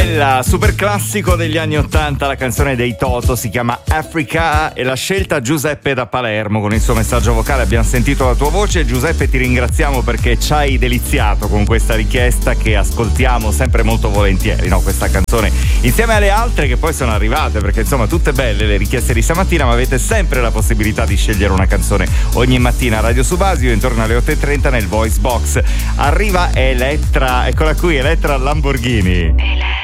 bella, super classico degli anni '80, la canzone dei Toto si chiama Africa e la scelta Giuseppe da Palermo con il suo messaggio vocale. Abbiamo sentito la tua voce, Giuseppe, ti ringraziamo perché ci hai deliziato con questa richiesta che ascoltiamo sempre molto volentieri, no? Questa canzone insieme alle altre che poi sono arrivate, perché insomma tutte belle le richieste di stamattina, ma avete sempre la possibilità di scegliere una canzone ogni mattina a Radio Subasio intorno alle 8:30 nel Voice Box. Arriva Elettra, eccola qui, Elettra Lamborghini.